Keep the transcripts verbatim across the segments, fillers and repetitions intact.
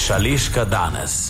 Šaleška danes.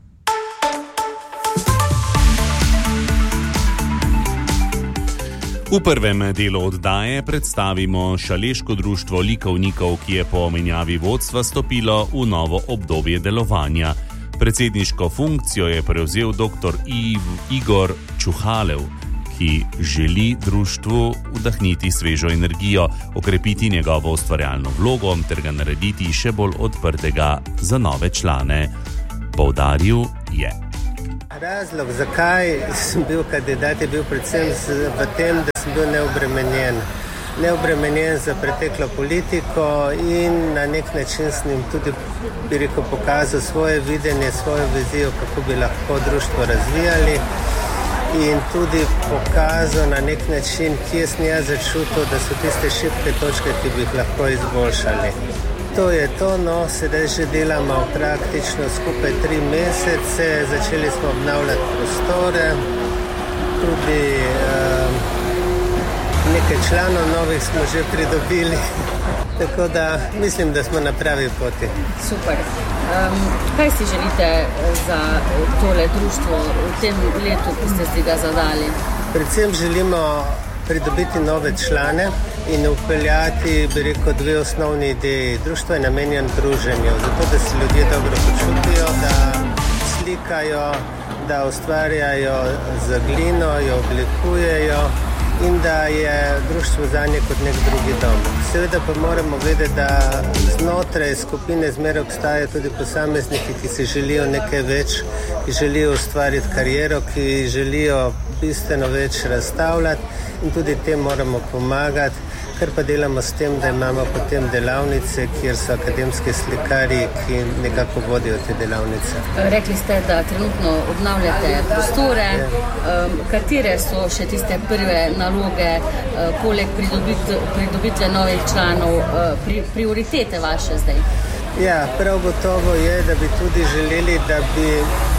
V prvem delu oddaje predstavimo Šaleško društvo likovnikov, ki je po menjavi vodstva stopilo v novo obdobje delovanja. Predsedniško funkcijo je prevzel dr. Igor Čuhalev, ki želi društvu vdahniti svežo energijo, okrepiti njegovo ustvarjalno vlogo ter ga narediti še bolj odprtega za nove člane. Poudaril je. Razlog, zakaj sem bil kandidat, je bil predvsem v tem, da sem bil neobremenjen. Neobremenjen za preteklo politiko in na nek način sem jim tudi, bi rekel, pokazal svoje videnje, svojo vizijo, kako bi lahko društvo razvijali in tudi pokazal na nek način, kje sem jaz začutil, da so tiste šibke točke, ki bi jih lahko izboljšali. To je to, no, sedaj že delamo praktično skupaj tri mesece, začeli smo obnavljati prostore, tudi um, nekaj članov novih smo že pridobili, tako da mislim, da smo na pravi poti. Super. Um, kaj si želite za tole društvo v tem letu, ki ste si ga zadali? Predvsem želimo pridobiti nove člane in upeljati, bi rekel, dve osnovni ideji. Društvo je namenjen druženju, zato da se ljudje dobro počutijo, da slikajo, da ustvarjajo z glino, jo oblikujejo in da je društvo zanje kot nek drugi dom. Seveda pa moramo vedeti, da znotraj skupine zmeraj obstajajo tudi posamezniki, ki si želijo nekaj več, ki želijo ustvariti kariero, ki želijo bistveno več razstavljati in tudi tem moramo pomagati, kar pa delamo s tem, da imamo potem delavnice, kjer so akademski slikarji, ki nekako vodijo te delavnice. Rekli ste, da trenutno obnavljate prostore. Um, katere so še tiste prve naloge, uh, poleg pridobit, pridobitve novih članov, uh, pri, prioritete vaše zdaj? Ja, prav gotovo je, da bi tudi želeli, da bi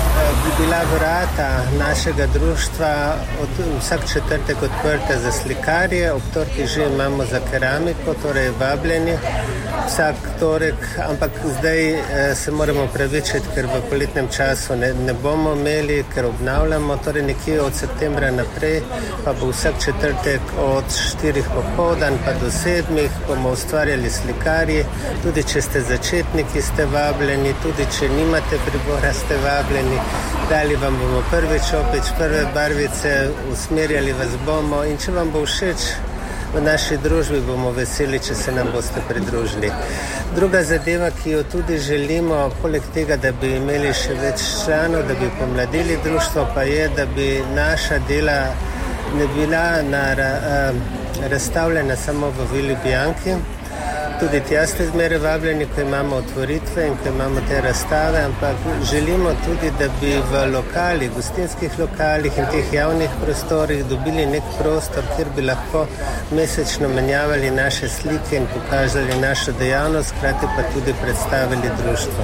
bi bila vrata našega društva od vsak četrtek odprta za slikarje, ob torki že imamo za keramiko, torej vabljeni vsak torek, ampak zdaj eh, se moramo pravičiti, ker v poletnem času ne, ne bomo imeli, ker obnavljamo, torej nekje od septembra naprej pa bo vsak četrtek od štirih popoldan pa do sedmih bomo ustvarjali slikarji, tudi če ste začetniki ste vabljeni, tudi če nimate pribora ste vabljeni. Dali vam bomo prvi čopič, prve barvice, usmerjali vas bomo in če vam bo všeč v naši družbi, bomo veseli, če se nam boste pridružili. Druga zadeva, ki jo tudi želimo, poleg tega, da bi imeli še več članov, da bi pomladili društvo, pa je, da bi naša dela ne bila na, uh, razstavljena samo v Vili Bianchi. Tudi tja ste zmeraj vabljeni, ko imamo otvoritve in ko imamo te razstave, ampak želimo tudi, da bi v lokalih, gostinskih lokalih in teh javnih prostorih dobili nek prostor, kjer bi lahko mesečno menjavali naše slike in pokazali našo dejavnost, hkrati pa tudi predstavili društvo.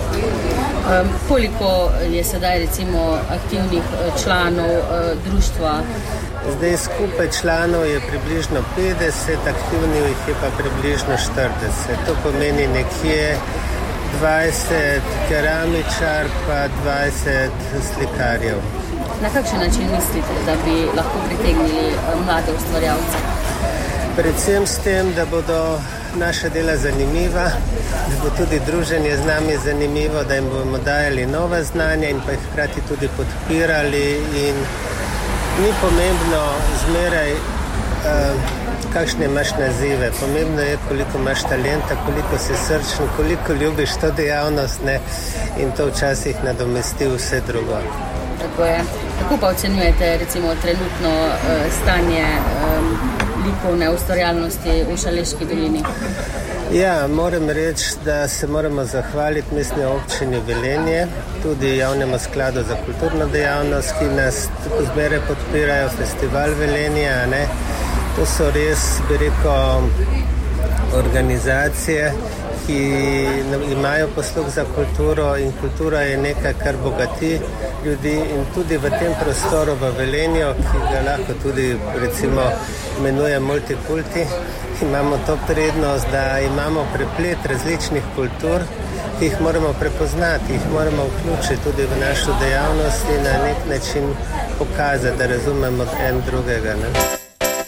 Um, koliko je sedaj recimo aktivnih članov uh, društva? Zdaj skupaj članov je približno petdeset, aktivnih jih je pa približno štirideset. To pomeni nekje dvajset keramičar pa dvajset slikarjev. Na kakšen način mislite, da bi lahko pritegnili mlade ustvarjalce? Predvsem s tem, da bodo naša dela zanimiva, da bo tudi druženje z nami zanimivo, da jim bomo dajali nova znanja in pa jih hkrati tudi podpirali in ni pomembno zmeraj, uh, kakšne imaš nazive. Pomembno je, koliko imaš talenta, koliko si srčen, koliko ljubiš to dejavnost, ne? In to včasih nadomesti vse drugo. Tako je. Kako pa ocenjujete recimo trenutno uh, stanje um, likovne ustvarjalnosti v Šaleški dolini? Ja, moram reči, da se moramo zahvaliti Mestni občini Velenje, tudi Javnemu skladu za kulturno dejavnost, ki nas tako zmeraj podpirajo, Festival Velenje, ne? To so res, bi rekel, organizacije, ki imajo posluh za kulturo in kultura je nekaj, kar bogati ljudi in tudi v tem prostoru v Velenju, ki ga lahko tudi recimo imenuje multikulti, imamo to prednost, da imamo preplet različnih kultur ki jih moramo prepoznati, jih moramo vključiti tudi v našo dejavnost in na nek način pokazati, da razumemo en drugega. Ne?